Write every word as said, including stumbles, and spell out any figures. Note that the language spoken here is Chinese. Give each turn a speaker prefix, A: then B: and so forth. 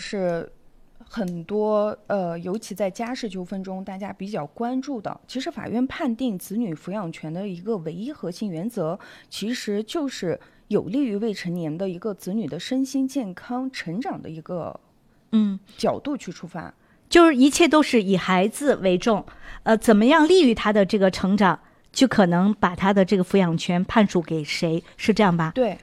A: 是很多呃，尤其在家事纠纷中，大家比较关注的，其实法院判定子女抚养权的一个唯一核心原则，其实就是有利于未成年的一个子女的身心健康成长的一个嗯角度去出发，
B: 就是一切都是以孩子为重，呃，怎么样利于他的这个成长，就可能把他的这个抚养权判属给谁，是这样吧？
A: 对，